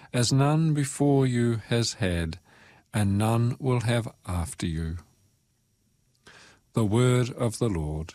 as none before you has had, and none will have after you. The word of the Lord.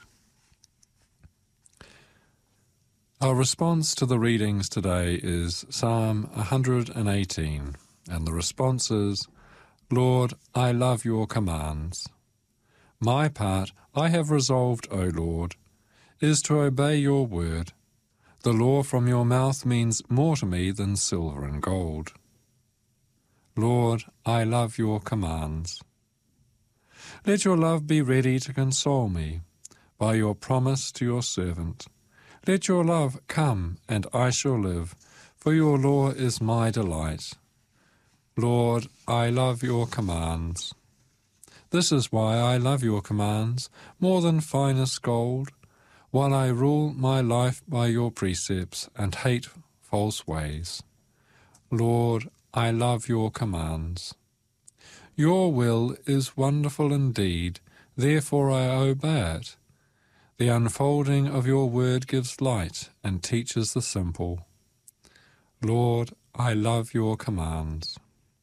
Our response to the readings today is Psalm 118, and the response is, Lord, I love your commands. My part I have resolved, O Lord, is to obey your word. The law from your mouth means more to me than silver and gold. Lord, I love your commands. Let your love be ready to console me, by your promise to your servant. Let your love come, and I shall live, for your law is my delight. Lord, I love your commands. This is why I love your commands more than finest gold, while I rule my life by your precepts and hate false ways. Lord, I love your commands. Your will is wonderful indeed, therefore I obey it. The unfolding of your word gives light and teaches the simple. Lord, I love your commands.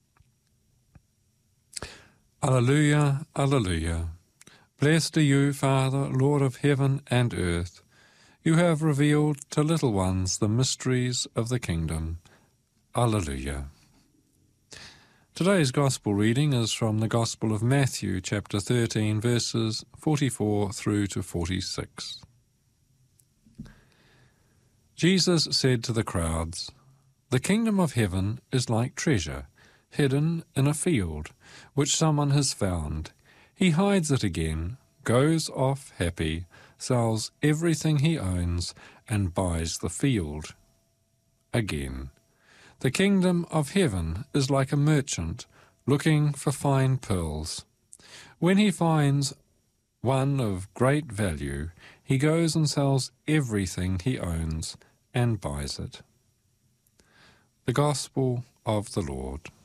Alleluia, alleluia. Blessed are you, Father, Lord of heaven and earth. You have revealed to little ones the mysteries of the kingdom. Alleluia. Today's Gospel reading is from the Gospel of Matthew, chapter 13, verses 44 through to 46. Jesus said to the crowds, "The kingdom of heaven is like treasure, hidden in a field, which someone has found. He hides it again, goes off happy, sells everything he owns, and buys the field." Again, the kingdom of heaven is like a merchant looking for fine pearls. When he finds one of great value, he goes and sells everything he owns and buys it. The Gospel of the Lord.